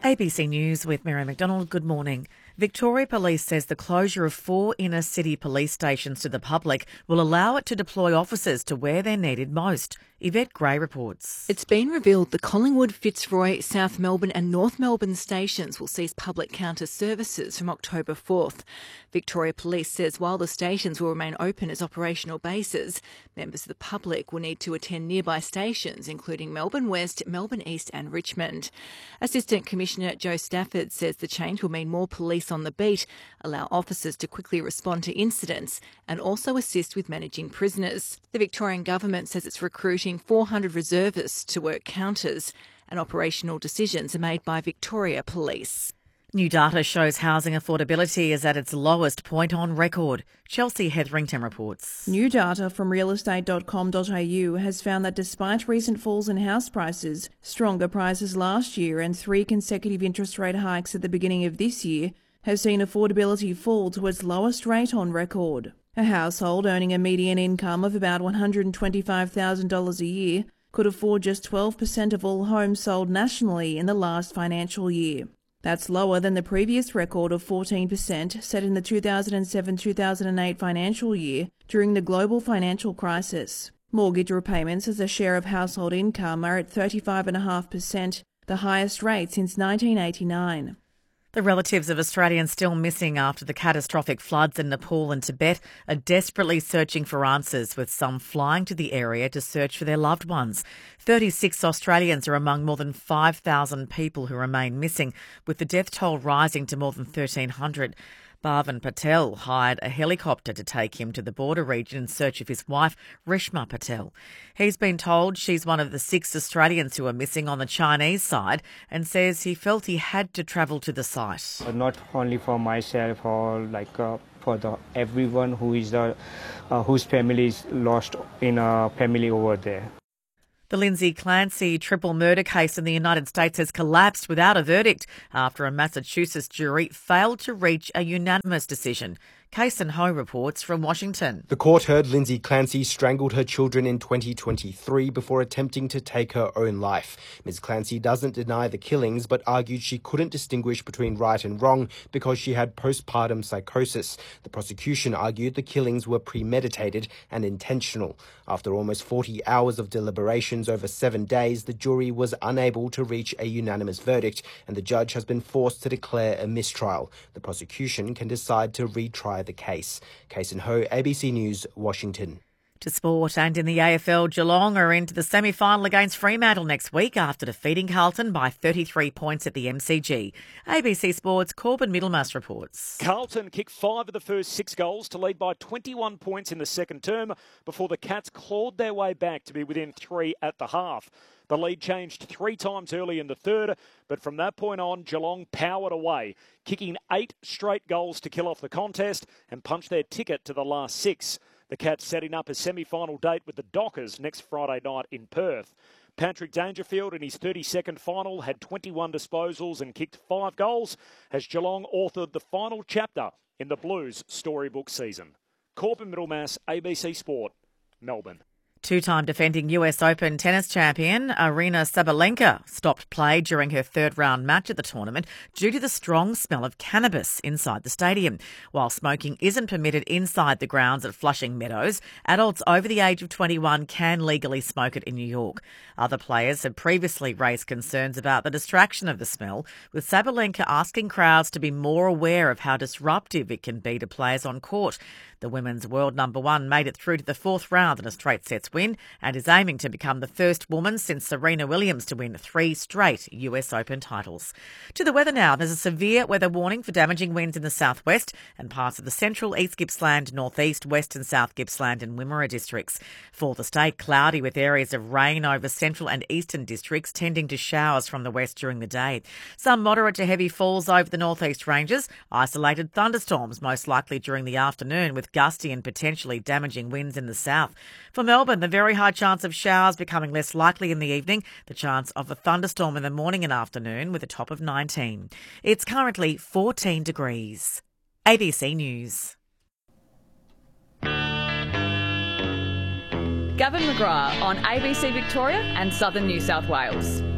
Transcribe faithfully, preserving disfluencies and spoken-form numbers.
A B C News with Mary McDonald. Good morning. Victoria Police says the closure of four inner city police stations to the public will allow it to deploy officers to where they're needed most. Yvette Gray reports. It's been revealed the Collingwood, Fitzroy, South Melbourne and North Melbourne stations will cease public counter services from October fourth. Victoria Police says while the stations will remain open as operational bases, members of the public will need to attend nearby stations, including Melbourne West, Melbourne East and Richmond. Assistant Commissioner Joe Stafford says the change will mean more police on the beat, allow officers to quickly respond to incidents and also assist with managing prisoners. The Victorian Government says it's recruiting four hundred reservists to work counters, and operational decisions are made by Victoria Police. New data shows housing affordability is at its lowest point on record. Chelsea Hetherington reports. New data from real estate dot com dot a u has found that despite recent falls in house prices, stronger prices last year and three consecutive interest rate hikes at the beginning of this year have seen affordability fall to its lowest rate on record. A household earning a median income of about one hundred twenty-five thousand dollars a year could afford just twelve percent of all homes sold nationally in the last financial year. That's lower than the previous record of fourteen percent set in the two thousand seven to two thousand eight financial year during the global financial crisis. Mortgage repayments as a share of household income are at thirty-five point five percent, the highest rate since nineteen eighty-nine. The relatives of Australians still missing after the catastrophic floods in Nepal and Tibet are desperately searching for answers, with some flying to the area to search for their loved ones. thirty-six Australians are among more than five thousand people who remain missing, with the death toll rising to more than thirteen hundred. Bhavan Patel hired a helicopter to take him to the border region in search of his wife, Reshma Patel. He's been told she's one of the six Australians who are missing on the Chinese side and says he felt he had to travel to the site. Not only for myself or like uh, for the everyone who is the, uh, whose family is lost in a family over there. The Lindsay Clancy triple murder case in the United States has collapsed without a verdict after a Massachusetts jury failed to reach a unanimous decision. Kason Ho reports from Washington. The court heard Lindsay Clancy strangled her children in twenty twenty-three before attempting to take her own life. Miz Clancy doesn't deny the killings, but argued she couldn't distinguish between right and wrong because she had postpartum psychosis. The prosecution argued the killings were premeditated and intentional. After almost forty hours of deliberations over seven days, the jury was unable to reach a unanimous verdict, and the judge has been forced to declare a mistrial. The prosecution can decide to retry the case. Kason Ho, A B C News, Washington. To sport, and in the A F L, Geelong are into the semi-final against Fremantle next week after defeating Carlton by thirty-three points at the M C G. A B C Sports' Corbin Middlemass reports. Carlton kicked five of the first six goals to lead by twenty-one points in the second term before the Cats clawed their way back to be within three at the half. The lead changed three times early in the third, but from that point on, Geelong powered away, kicking eight straight goals to kill off the contest and punch their ticket to the last six. The Cats setting up a semi-final date with the Dockers next Friday night in Perth. Patrick Dangerfield in his thirty-second final had twenty-one disposals and kicked five goals as Geelong authored the final chapter in the Blues storybook season. Corbin Middlemass, A B C Sport, Melbourne. Two-time defending U S Open tennis champion Aryna Sabalenka stopped play during her third-round match at the tournament due to the strong smell of cannabis inside the stadium. While smoking isn't permitted inside the grounds at Flushing Meadows, adults over the age of twenty-one can legally smoke it in New York. Other players had previously raised concerns about the distraction of the smell, with Sabalenka asking crowds to be more aware of how disruptive it can be to players on court. The women's world number one made it through to the fourth round in a straight sets win and is aiming to become the first woman since Serena Williams to win three straight U S Open titles. To the weather now. There's a severe weather warning for damaging winds in the southwest and parts of the central East Gippsland, northeast, west and south Gippsland and Wimmera districts. For the state, cloudy with areas of rain over central and eastern districts, tending to showers from the west during the day. Some moderate to heavy falls over the northeast ranges. Isolated thunderstorms most likely during the afternoon, with gusty and potentially damaging winds in the south. For Melbourne, the very high chance of showers becoming less likely in the evening, the chance of a thunderstorm in the morning and afternoon with a top of nineteen. It's currently fourteen degrees. A B C News. Gavin McGrath on A B C Victoria and Southern New South Wales.